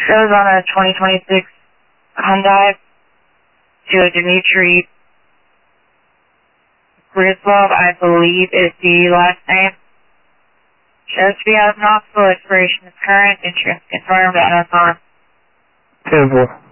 Shows on a 2026 Hyundai to a Dimitri Grizlov, I believe is the last name. Shows to be out of Knoxville. Expiration is current. Insurance confirmed. NS on. 10-4.